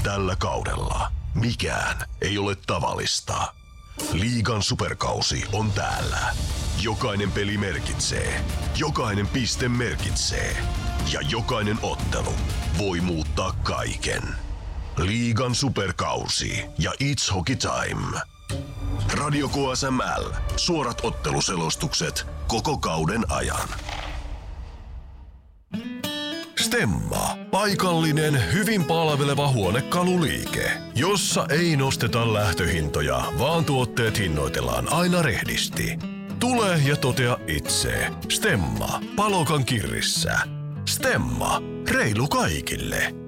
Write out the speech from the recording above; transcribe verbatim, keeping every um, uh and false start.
Tällä kaudella mikään ei ole tavallista. Liigan superkausi on täällä. Jokainen peli merkitsee. Jokainen piste merkitsee. Ja jokainen ottelu voi muuttaa kaiken. Liigan superkausi ja It's Hockey Time. Radio K S M L. Suorat otteluselostukset koko kauden ajan. Stemma. Paikallinen, hyvin palveleva huonekaluliike, jossa ei nosteta lähtöhintoja, vaan tuotteet hinnoitellaan aina rehdisti. Tule ja totea itse. Stemma. Palokan kirrissä. Stemma. Reilu kaikille.